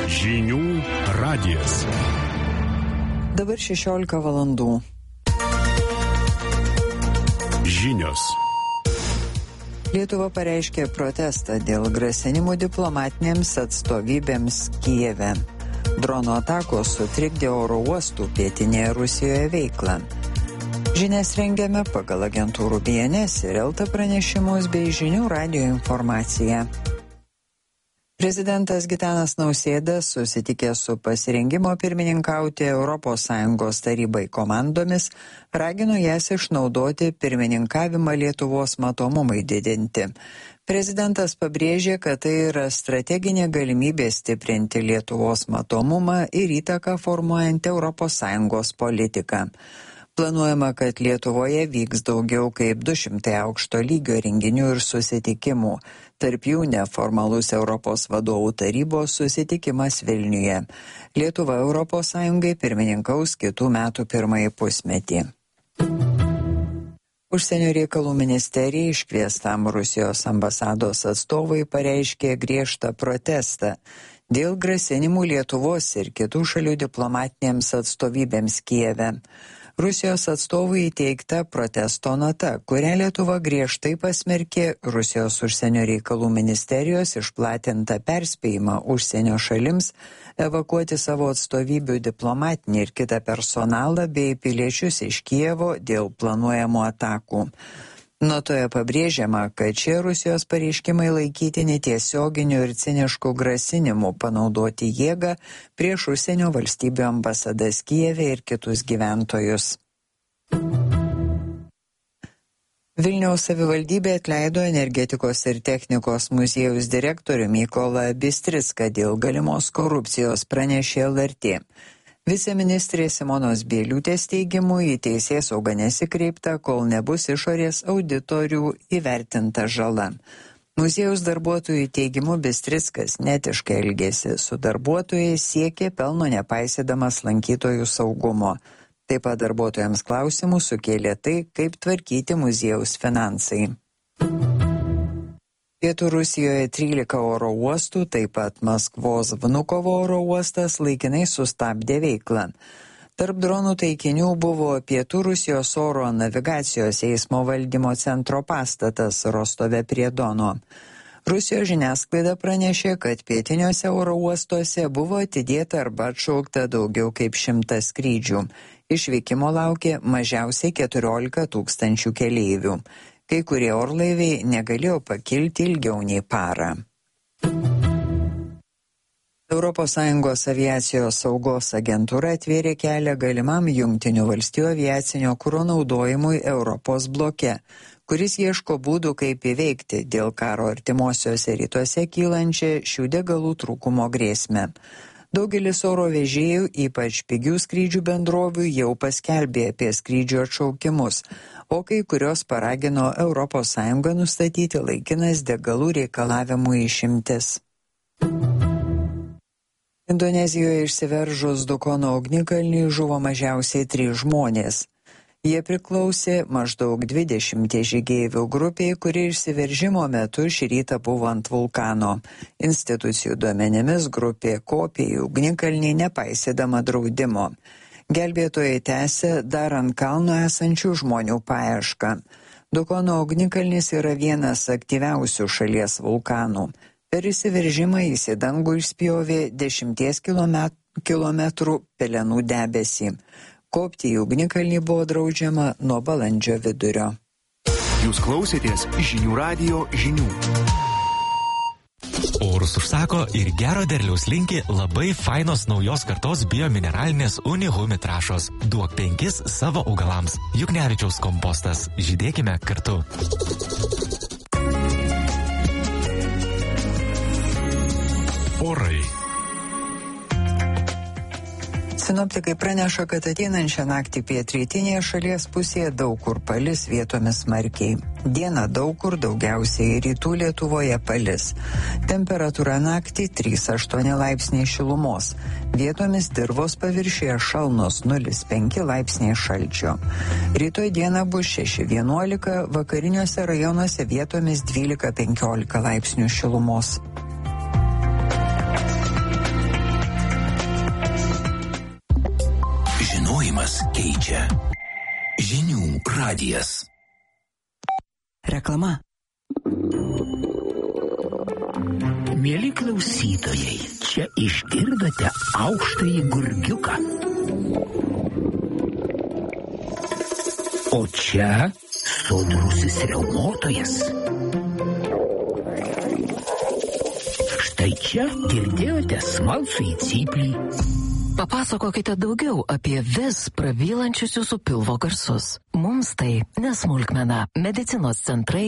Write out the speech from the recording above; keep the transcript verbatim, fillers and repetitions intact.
Žinių radijas. Dabar šešiolika valandų. Žinios. Lietuva pareiškė protestą dėl grasinimų diplomatinėms atstovybėms Kijeve. Drono atakos sutrikdė oro uostų pietinėje Rusijoje veiklą. Žinias rengiame pagal agentūrų B N S ir Elta pranešimus bei Žinių radijo informaciją. Prezidentas Gitanas Nausėda susitikė su pasirengimo pirmininkauti Europos Sąjungos tarybai komandomis, ragino jas išnaudoti pirmininkavimą Lietuvos matomumui didinti. Prezidentas pabrėžė, kad tai yra strateginė galimybė stiprinti Lietuvos matomumą ir įtaką formuojant Europos Sąjungos politiką. Planuojama, kad Lietuvoje vyks daugiau kaip du šimtai aukšto lygio renginių ir susitikimų. Tarp jų neformalus Europos vadovų tarybos susitikimas Vilniuje. Lietuva Europos Sąjungai pirmininkaus kitų metų pirmąjį pusmetį. Užsienio reikalų ministerija iškviestam Rusijos ambasados atstovai pareiškė griežtą protestą dėl grasinimų Lietuvos ir kitų šalių diplomatinėms atstovybėms Kijeve. Rusijos atstovui įteikta protesto nota, kurią Lietuva griežtai pasmerkė Rusijos užsienio reikalų ministerijos išplatintą perspėjimą užsienio šalims evakuoti savo atstovybių diplomatinį ir kitą personalą bei piliečius iš Kijevo dėl planuojamų atakų. Notoje pabrėžiama, kad šie Rusijos pareiškimai laikytini tiesioginiu ir cinišku grasinimu panaudoti jėgą prieš užsienio valstybių ambasadas Kijeve ir kitus gyventojus. Vilniaus savivaldybė atleido energetikos ir technikos muziejaus direktorių Mykolą Bistricką dėl galimos korupcijos, pranešė L R T. Viceministrės Simonos Bieliūtės teigimu į teisėsaugą nesikreipta, kol nebus išorės auditorių įvertinta žala. Muziejaus darbuotojų teigimu Bistrickas netiškai elgėsi su darbuotojais, siekė pelno nepaisydamas lankytojų saugumo. Taip pat darbuotojams klausimų sukėlė tai, kaip tvarkyti muziejaus finansai. Pietų Rusijoje trylika oro uostų, taip pat Maskvos Vnukovo oro uostas laikinai sustabdė veiklą. Tarp dronų taikinių buvo Pietų Rusijos oro navigacijos eismo valdymo centro pastatas Rostove prie Dono. Rusijos žiniasklaida pranešė, kad pietiniuose oro uostuose buvo atidėta arba atšaukta daugiau kaip šimtas skrydžių. Išvykimo laukė mažiausiai keturiolika tūkstančių keleivių. Kai kurie orlaiviai negalėjo pakilti ilgiau nei parą. Europos Sąjungos aviacijos saugos agentūra atvėrė kelią galimam Jungtinių valstijų aviacinio kuro naudojimui Europos bloke, kuris ieško būdų, kaip įveikti dėl karo artimuosiuose rytuose kylančią šių degalų trūkumo grėsmę. Daugelis oro vežėjų, ypač pigių skrydžių bendrovių, jau paskelbė apie skrydžių atšaukimus, o kai kurios paragino Europos Sąjungą nustatyti laikinas degalų reikalavimų išimtis. Indonezijoje išsiveržus Dukono ugnikalniui žuvo mažiausiai trys žmonės. Jie priklausė maždaug dvidešimties žygeivių grupiai, kuri išsiveržimo metu šį rytą buvo ant vulkano. Institucijų duomenimis grupė kopė į ugnikalnį nepaisydama draudimo. Gelbėtojai tęsia dar ant kalno esančių žmonių paiešką. Dukono ugnikalnis yra vienas aktyviausių šalies vulkanų. Per išsiveržimą jis į dangų išspjovė dešimties kilometrų pelenų debesį. Kopti į ugnikalnį buvo draudžiama nuo balandžio vidurio. Jūs klausėtės Žinių radijo žinių. Orus užsako ir gero derliaus linki labai fainos naujos kartos biomineralinės Unihumi trąšos. Duok penkis savo augalams. Juknevičiaus kompostas. Žydėkime kartu. Orai. Sinoptikai praneša, kad ateinančią naktį pietrytinėje šalies pusėje daug kur palis, vietomis smarkiai. Dieną daug kur, daugiausiai rytų Lietuvoje palis. Temperatūra naktį trys aštuoni laipsniai šilumos. Vietomis dirvos paviršiuje šalnos nulis penki laipsniai šalčio. Rytoj dieną bus šeši vienuolika, vakariniuose rajonuose vietomis dvylika penkiolika laipsnių šilumos. keičia. Žinių radijas. Reklama. Mieli klausytojai, čia išgirdote aukštąjį gurgiuką. O čia sodrusis riaumotojas. Štai čia girdėjote smalsųjį cyplį. Papasakokite daugiau apie vis prabylančius jūsų pilvo garsus. Mums tai nesmulkmena. Medicinos centrai